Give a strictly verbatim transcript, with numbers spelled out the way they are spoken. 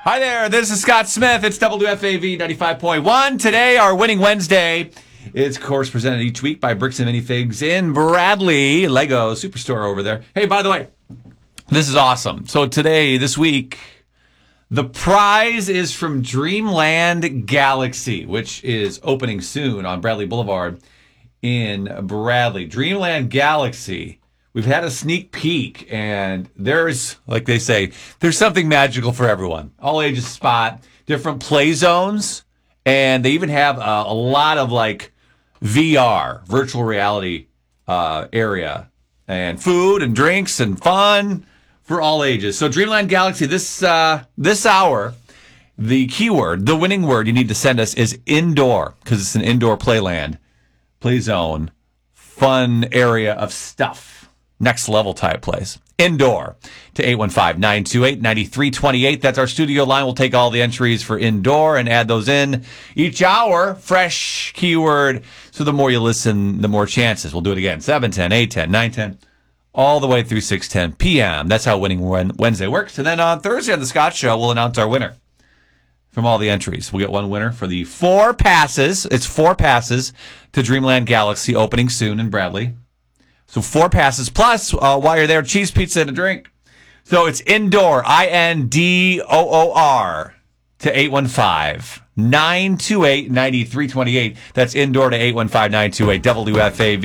Hi there, this is Scott Smith. It's W F A V ninety-five point one. Today, our Winning Wednesday is, of course, presented each week by Bricks and Minifigs in Bradley, Lego Superstore over there. Hey, by the way, this is awesome. So today, this week, the prize is from Dreamland Galaxy, which is opening soon on Bradley Boulevard in Bradley. Dreamland Galaxy. We've had a sneak peek, and there's, like they say, there's something magical for everyone. All ages spot, different play zones, and they even have a, a lot of, like, V R, virtual reality uh, area, and food and drinks and fun for all ages. So Dreamland Galaxy, this uh, this hour, the keyword, the winning word you need to send us is indoor, because it's an indoor playland, play zone, fun area of stuff. Next level type place. Indoor to eight one five, nine two eight, nine three two eight. That's our studio line. We'll take all the entries for indoor and add those in each hour. Fresh keyword. So the more you listen, the more chances. We'll do it again. seven ten, eight ten, nine ten, all the way through six ten p.m. That's how Winning Wednesday works. And then on Thursday on the Scott Show, we'll announce our winner from all the entries. We'll get one winner for the four passes. It's four passes to Dreamland Galaxy opening soon in Bradley. So four passes, plus, uh, while you're there, cheese pizza and a drink. So it's indoor, I N D O O R, to eight one five, nine two eight, nine three two eight. That's indoor to eight one five, nine two eight, W F A V.